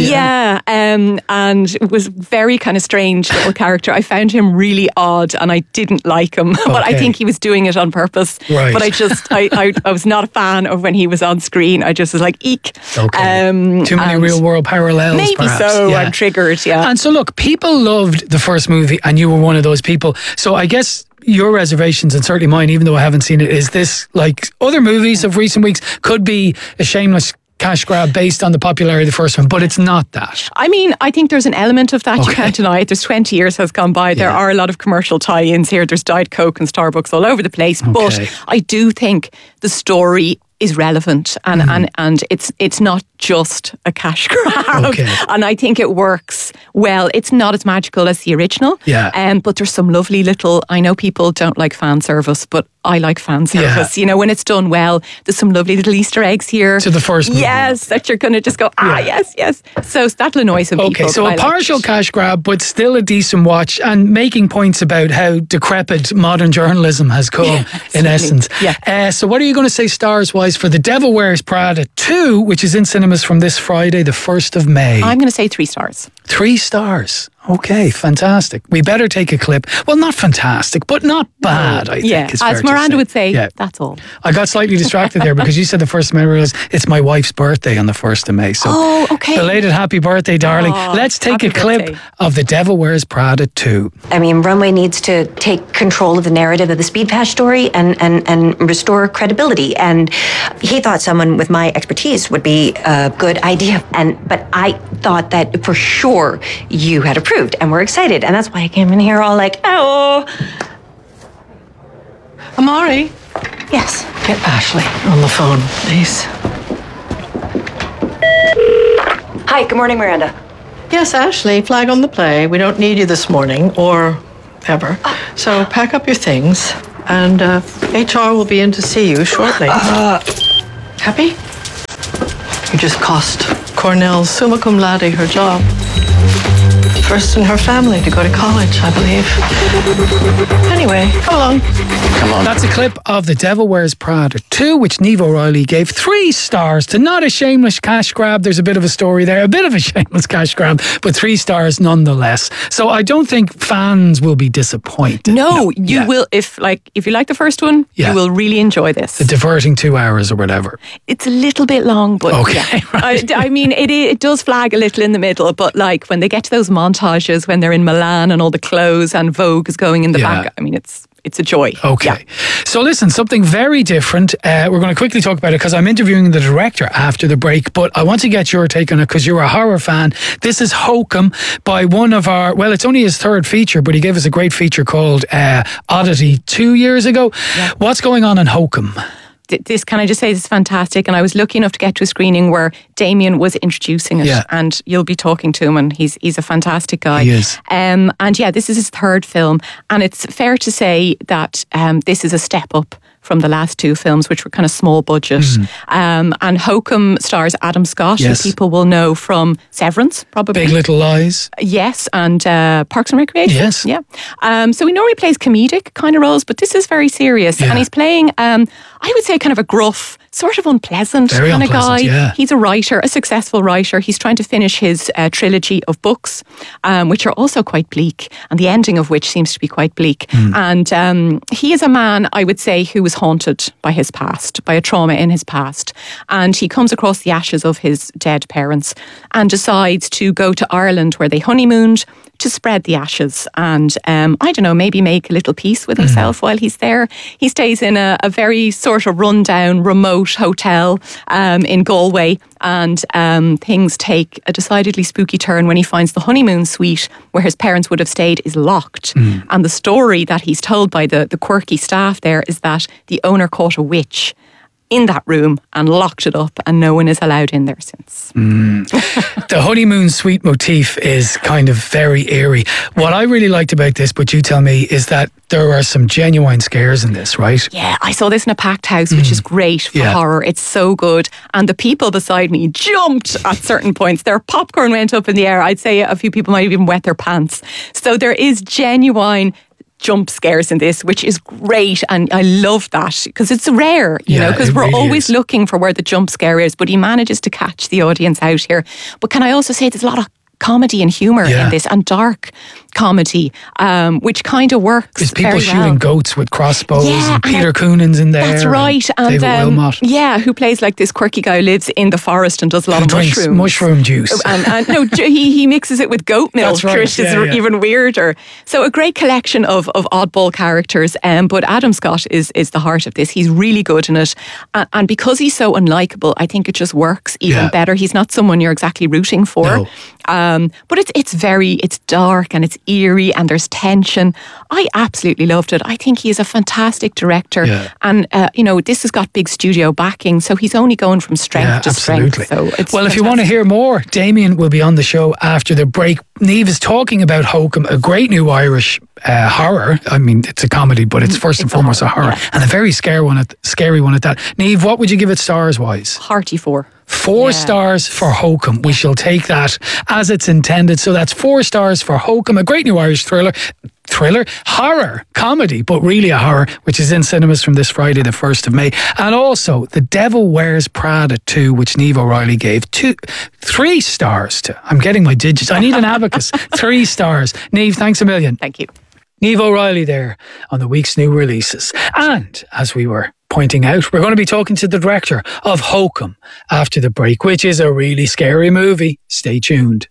And it was very kind of strange little character. I found him really odd, and I didn't like him, but I think he was doing it on purpose. But I was not a fan of when he was on screen. I just was like, eek. Too many real world parallels, maybe perhaps. I'm triggered. And so look, people loved the first movie, and you were one of those people. So I guess your reservations, and certainly mine, even though I haven't seen it, is this, like other movies of recent weeks, could be a shameless cash grab based on the popularity of the first one, but it's not that. I mean, I think there's an element of that. You can't deny it. There's 20 years has gone by. There are a lot of commercial tie-ins here. There's Diet Coke and Starbucks all over the place. But I do think the story is relevant, and it's not just a cash grab. And I think it works well. It's not as magical as the original. But there's some lovely little, I know people don't like fan service, but I like fan service. When it's done well, there's some lovely little Easter eggs here. To the first movie. Yes, that you're going to just go, yes. So that'll annoy some people. So a partial cash grab, but still a decent watch, and making points about how decrepit modern journalism has come, in essence. So what are you going to say stars-wise for The Devil Wears Prada 2, which is in cinemas from this Friday, the 1st of May? I'm going to say 3 stars. 3 stars. Okay, fantastic. We better take a clip. Well, not fantastic, but not bad, I think. It's as Miranda would say, that's all. I got slightly distracted there because you said the 1st of May was, it's my wife's birthday on the 1st of May. So okay. Belated happy birthday, darling. Let's take a clip of The Devil Wears Prada 2. I mean, Runway needs to take control of the narrative of the Speed Pash story and restore credibility. And he thought someone with my expertise would be a good idea. But I thought that for sure you had approved and we're excited. And that's why I came in here all like, oh. Amari? Yes? Get Ashley on the phone, please. Hi, good morning, Miranda. Yes, Ashley, flag on the play. We don't need you this morning or ever. So pack up your things and HR will be in to see you shortly. Happy? You just cost Cornell's summa cum laude her job. First in her family to go to college, I believe. Anyway, come along. Come on. That's a clip of The Devil Wears Prada 2, which Niamh O'Reilly gave 3 stars to. Not a shameless cash grab. There's a bit of a story there, a bit of a shameless cash grab, but 3 stars nonetheless. So I don't think fans will be disappointed. No, you will. If you like the first one, you will really enjoy this. The diverting 2 hours or whatever. It's a little bit long, but okay. Right. I mean, it does flag a little in the middle, but like when they get to those montages when they're in Milan and all the clothes and Vogue is going in the back, I mean, it's a joy. Okay. So listen, something very different. We're going to quickly talk about it because I'm interviewing the director after the break, but I want to get your take on it because you're a horror fan. This is Hokum by one of our, well, it's only his 3rd feature, but he gave us a great feature called Oddity 2 years ago. Yeah. What's going on in Hokum? This, can I just say, this is fantastic. And I was lucky enough to get to a screening where Damien was introducing it, and you'll be talking to him, and he's a fantastic guy. He is. And this is his 3rd film, and it's fair to say that this is a step up from the last 2 films, which were kind of small budget. And Hokum stars Adam Scott, who people will know from Severance, probably. Big Little Lies. Yes, and Parks and Recreation. Yes. Yeah. So we know he plays comedic kind of roles, but this is very serious. And he's playing, I would say, kind of a gruff, sort of unpleasant kind of guy. Yeah. He's a writer, a successful writer. He's trying to finish his trilogy of books, which are also quite bleak, and the ending of which seems to be quite bleak. And he is a man, I would say, who was haunted by his past, by a trauma in his past. And he comes across the ashes of his dead parents and decides to go to Ireland, where they honeymooned, to spread the ashes and, I don't know, maybe make a little peace with himself while he's there. He stays in a very sort of rundown, remote hotel in Galway, and things take a decidedly spooky turn when he finds the honeymoon suite where his parents would have stayed is locked. And the story that he's told by the quirky staff there is that the owner caught a witch in that room and locked it up, and no one is allowed in there since. The honeymoon suite motif is kind of very eerie. What I really liked about this, but you tell me, is that there are some genuine scares in this, right? Yeah, I saw this in a packed house, which is great for horror. It's so good. And the people beside me jumped at certain points. Their popcorn went up in the air. I'd say a few people might have even wet their pants. So there is genuine jump scares in this, which is great, and I love that because it's rare, you know, because we're really always looking for where the jump scare is, but he manages to catch the audience out here. But can I also say there's a lot of comedy and humour in this, and dark comedy, which kind of works. There's people very shooting well. Goats with crossbows, and Peter Coonan's in there. That's right. And David Wilmot. Yeah, who plays like this quirky guy who lives in the forest and does a lot of mushrooms. Mushroom juice. And no, he mixes it with goat milk, which is even weirder. So a great collection of oddball characters, but Adam Scott is the heart of this. He's really good in it. And because he's so unlikable, I think it just works even better. He's not someone you're exactly rooting for. No. But it's dark and it's eerie and there's tension. I absolutely loved it. I think he is a fantastic director, and this has got big studio backing, so he's only going from strength to strength. So it's well, if you want to hear more, Damien will be on the show after the break. Niamh is talking about Hokum, a great new Irish horror. I mean, it's a comedy, but it's first and foremost a horror, and a very scary one at that. Niamh, what would you give it stars wise? Hearty 4. 4 stars for Hokum. We shall take that as it's intended. So that's 4 stars for Hokum, a great new Irish thriller. thriller, horror, comedy, but really a horror, which is in cinemas from this Friday, the 1st of May. And also The Devil Wears Prada 2, which Niamh O'Reilly gave 3 stars to. I'm getting my digits. I need an abacus. 3 stars. Niamh, thanks a million. Thank you. Niamh O'Reilly there on the week's new releases. And as we were pointing out, we're going to be talking to the director of Hokum after the break, which is a really scary movie. Stay tuned.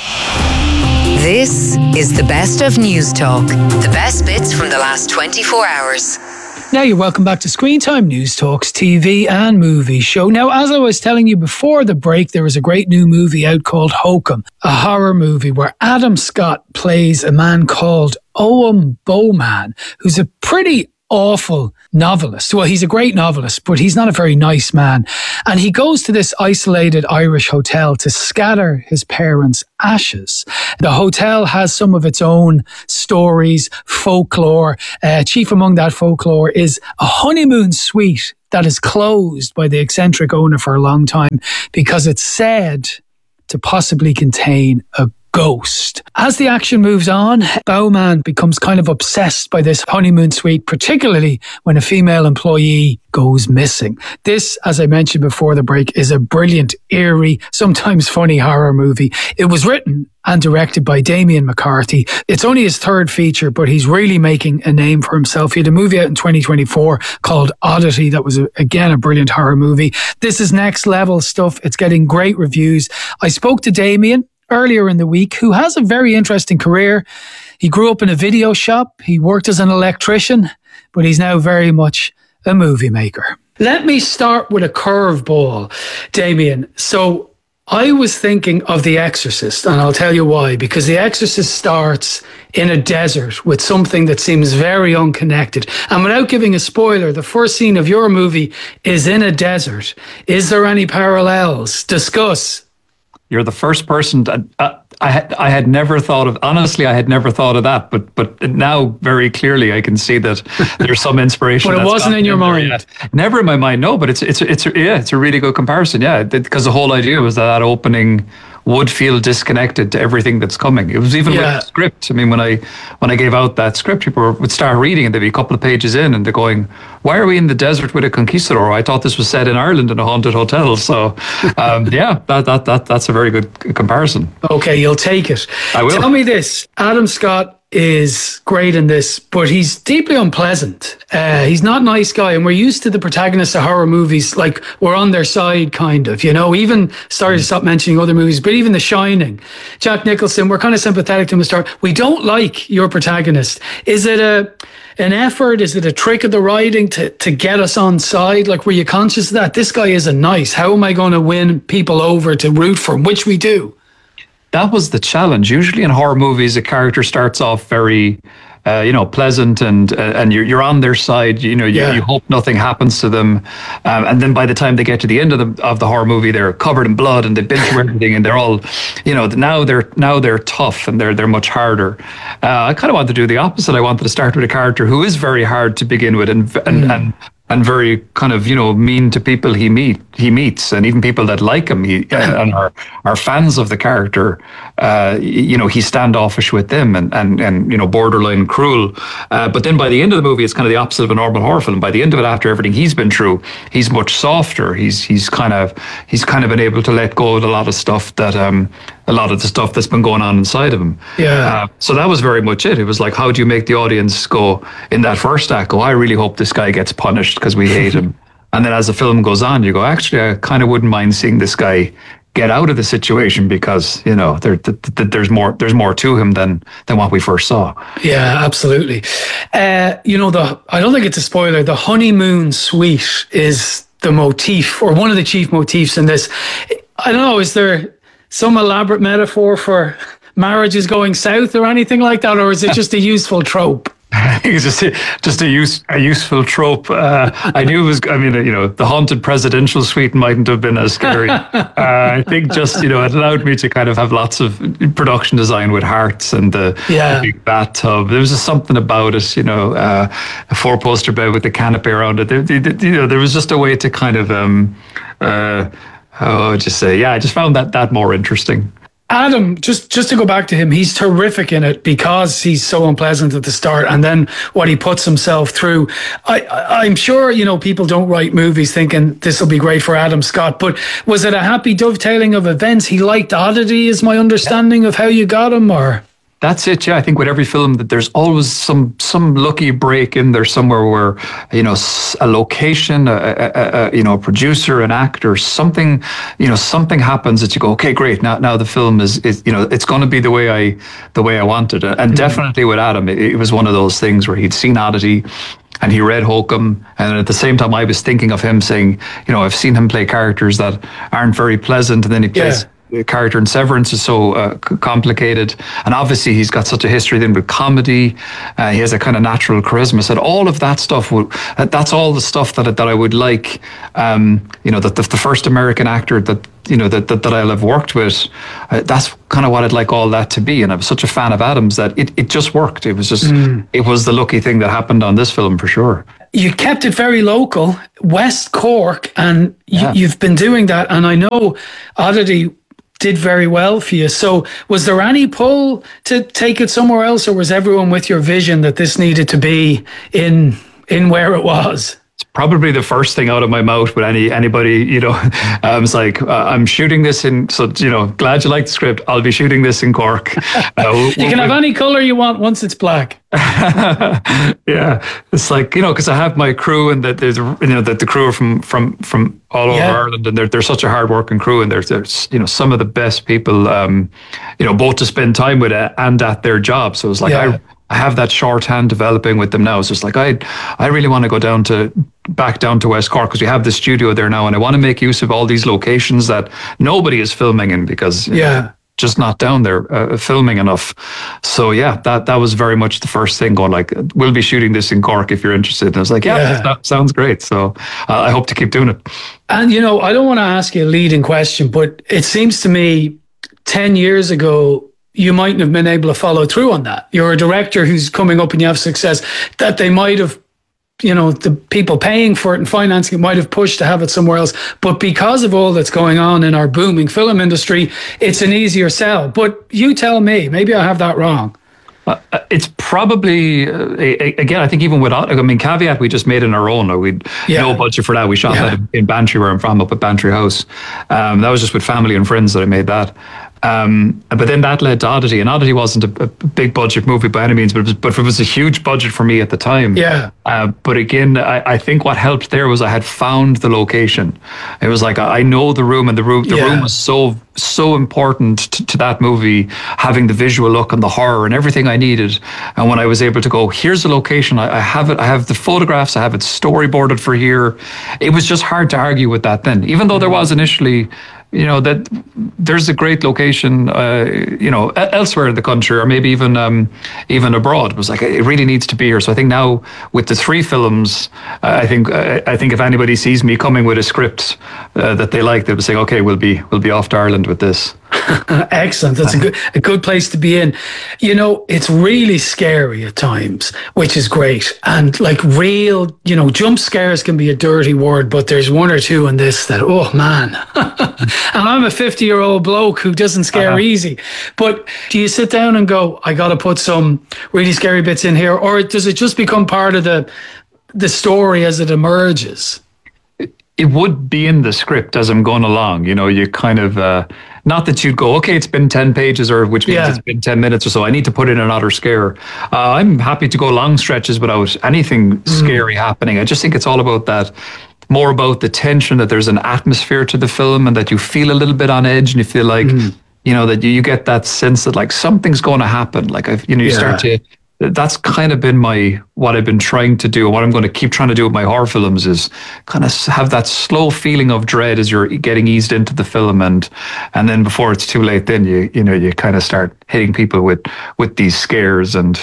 This is the best of News Talk. The best bits from the last 24 hours. Now you're welcome back to Screen Time, News Talk's TV and movie show. Now, as I was telling you before the break, there was a great new movie out called Hokum, a horror movie where Adam Scott plays a man called Owen Bowman, who's a pretty awful novelist. Well, he's a great novelist, but he's not a very nice man. And he goes to this isolated Irish hotel to scatter his parents' ashes. The hotel has some of its own stories, folklore. Chief among that folklore is a honeymoon suite that is closed by the eccentric owner for a long time because it's said to possibly contain a ghost. As the action moves on, Bowman becomes kind of obsessed by this honeymoon suite, particularly when a female employee goes missing. This, as I mentioned before the break, is a brilliant, eerie, sometimes funny horror movie. It was written and directed by Damien McCarthy. It's only his 3rd feature, but he's really making a name for himself. He had a movie out in 2024 called Oddity that was, again, a brilliant horror movie. This is next level stuff. It's getting great reviews. I spoke to Damien earlier in the week, who has a very interesting career. He grew up in a video shop. He worked as an electrician, but he's now very much a movie maker. Let me start with a curveball, Damien. So I was thinking of The Exorcist, and I'll tell you why. Because The Exorcist starts in a desert with something that seems very unconnected. And without giving a spoiler, the first scene of your movie is in a desert. Is there any parallels? Discuss. You're the first person I had never thought of. Honestly, I had never thought of that. But now, very clearly, I can see that there's some inspiration. But it wasn't in your mind. Never in my mind. No, but it's a really good comparison. Yeah, because the whole idea was that opening would feel disconnected to everything that's coming. It was even with the script. I mean, when I gave out that script, people would start reading and they'd be a couple of pages in and they're going, why are we in the desert with a conquistador? I thought this was set in Ireland in a haunted hotel. So, that's a very good comparison. Okay, you'll take it. I will. Tell me this. Adam Scott is great in this, but he's deeply unpleasant. He's not a nice guy, and we're used to the protagonists of horror movies, like we're on their side, kind of, you know, even, sorry to stop mentioning other movies, but even The Shining, Jack Nicholson, we're kind of sympathetic to him at the start. We don't like your protagonist. Is it an effort? Is it a trick of the writing to get us on side? Like, were you conscious of that? This guy isn't nice. How am I going to win people over to root for him, which we do? That was the challenge. Usually in horror movies, a character starts off very, pleasant and you're on their side. You hope nothing happens to them, and then by the time they get to the end of the horror movie, they're covered in blood and they've been through everything, and they're all, now they're tough and they're much harder. I kind of wanted to do the opposite. I wanted to start with a character who is very hard to begin with and very kind of, mean to people he meets, and even people that like him, and are fans of the character. He's standoffish with them and borderline cruel. But then by the end of the movie, it's kind of the opposite of a normal horror film. By the end of it, after everything he's been through, he's much softer. He's kind of been able to let go of a lot of stuff that's been going on inside of him. So that was very much it. It was like, how do you make the audience go in that first act? I really hope this guy gets punished because we hate him. And then as the film goes on, you go, actually, I kind of wouldn't mind seeing this guy get out of the situation because, there's more to him than what we first saw. Yeah, absolutely. I don't think it's a spoiler. The honeymoon suite is the motif, or one of the chief motifs in this. I don't know, is there some elaborate metaphor for marriages going south or anything like that, or is it just a useful trope? It's just a useful trope. I knew it was. I mean, the haunted presidential suite mightn't have been as scary. I think just it allowed me to kind of have lots of production design with hearts and the big bathtub. There was just something about it. A 4-poster bed with the canopy around it. There was just a way to kind of I just found that more interesting. Adam, just to go back to him, he's terrific in it because he's so unpleasant at the start, and then what he puts himself through. I'm sure, people don't write movies thinking this will be great for Adam Scott, but was it a happy dovetailing of events? He liked Oddity, is my understanding of how you got him, or? That's it, yeah. I think with every film that there's always some lucky break in there somewhere where, a location, a producer, an actor, something happens that you go, okay, great. Now the film is it's going to be the way I wanted it. And definitely with Adam, it was one of those things where he'd seen Oddity and he read Holcomb, and at the same time I was thinking of him saying, I've seen him play characters that aren't very pleasant, and then he plays. Yeah. The character in Severance is so complicated, and obviously he's got such a history then with comedy. He has a kind of natural charisma. So all of that stuff that's all the stuff that I would like. That the first American actor that I'll have worked with, that's kind of what I'd like all that to be. And I was such a fan of Adam's that it just worked. It was just it was the lucky thing that happened on this film for sure. You kept it very local, West Cork, and you've been doing that. And I know Oddity did very well for you. So was there any pull to take it somewhere else, or was everyone with your vision that this needed to be in where it was? It's probably the first thing out of my mouth with anybody, I was like, I'm shooting this in, so, glad you like the script. I'll be shooting this in Cork. You can have any colour you want once it's black. Yeah, it's like, because I have my crew, and that there's, that the crew are from all over Ireland, and they're such a hard-working crew, and there's some of the best people, both to spend time with and at their job. So it's like, I have that shorthand developing with them now. So it's like, I really want to go back down to West Cork because we have the studio there now, and I want to make use of all these locations that nobody is filming in because just not down there filming enough. So that was very much the first thing going like, we'll be shooting this in Cork if you're interested. And I was like, that sounds great. So I hope to keep doing it. And I don't want to ask you a leading question, but it seems to me 10 years ago, you mightn't have been able to follow through on that. You're a director who's coming up and you have success that they might have, the people paying for it and financing it might have pushed to have it somewhere else. But because of all that's going on in our booming film industry, it's an easier sell. But you tell me, maybe I have that wrong. It's probably, again, I think even with, Caveat, we just made in our own. We'd no budget for that. We shot that in Bantry, where I'm from, up at Bantry House. That was just with family and friends that I made that. But then that led to Oddity, and Oddity wasn't a big budget movie by any means, but it was a huge budget for me at the time. Yeah. But again, I think what helped there was I had found the location. It was like, I know the room, and the room was so important to that movie, having the visual look and the horror and everything I needed. And when I was able to go, here's the location, I have it, I have the photographs, I have it storyboarded for here. It was just hard to argue with that then, even though there was initially, that there's a great location, elsewhere in the country, or maybe even abroad. It was like, it really needs to be here. So I think now with the 3 films, I think if anybody sees me coming with a script that they like, they'll be saying, okay, we'll be off to Ireland with this. Excellent. That's a good place to be in. It's really scary at times, which is great. And like real, jump scares can be a dirty word, but there's one or two in this that, oh man. And I'm a 50-year-old bloke who doesn't scare easy. But do you sit down and go, I got to put some really scary bits in here? Or does it just become part of the story as it emerges? It would be in the script as I'm going along. You kind of, not that you'd go, okay, it's been 10 pages, or which means it's been 10 minutes or so. I need to put in another scare. I'm happy to go long stretches without anything scary happening. I just think it's all about that, more about the tension, that there's an atmosphere to the film, and that you feel a little bit on edge, and you feel like, that you get that sense that like something's going to happen. Like, you start to, that's kind of been what I've been trying to do, and what I'm going to keep trying to do with my horror films is kind of have that slow feeling of dread as you're getting eased into the film, and then before it's too late, then you kind of start hitting people with these scares and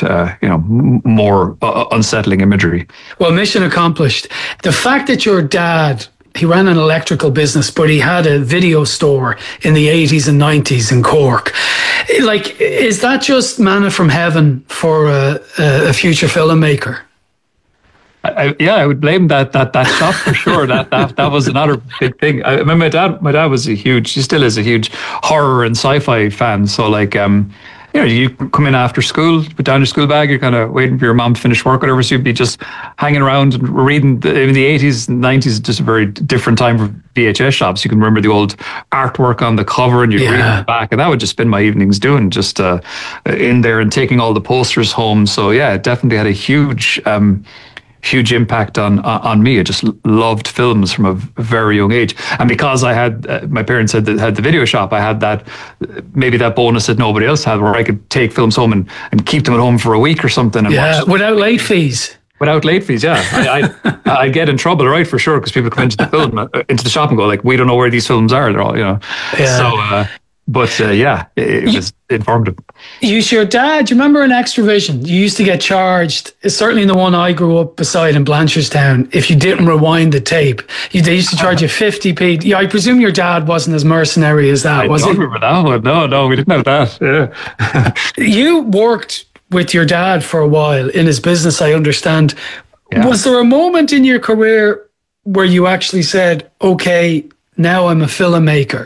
more unsettling imagery. Well, mission accomplished. The fact that your dad, he ran an electrical business, but he had a video store in the 80s and 90s in Cork. Like, is that just manna from heaven for a future filmmaker? I would blame that shop for sure. That was another big thing. I remember my dad was he still is a huge horror and sci-fi fan. So like, you come in after school, put down your school bag, you're kind of waiting for your mom to finish work, whatever. So you'd be just hanging around and reading. In the 80s and 90s, just a very different time for VHS shops. You can remember the old artwork on the cover, and you'd read the back, and that would just spend my evenings doing, just in there and taking all the posters home. So yeah, it definitely had a huge impact on me. I just loved films from a very young age, and because I had my parents had the video shop, I had that bonus that nobody else had, where I could take films home and keep them at home for a week or something. And watch them. Without late fees. Without late fees, yeah. I'd get in trouble, right, for sure, because people come into the shop and go like, "We don't know where these films are." They're all, Yeah. So. It was informative. Your dad, do you remember in Extravision, you used to get charged, certainly in the one I grew up beside in Blanchardstown, if you didn't rewind the tape. They used to charge you 50p. Yeah, I presume your dad wasn't as mercenary as that, was he? I don't remember that one. No, we didn't have that. Yeah. You worked with your dad for a while in his business, I understand. Yeah. Was there a moment in your career where you actually said, okay, now I'm a filmmaker?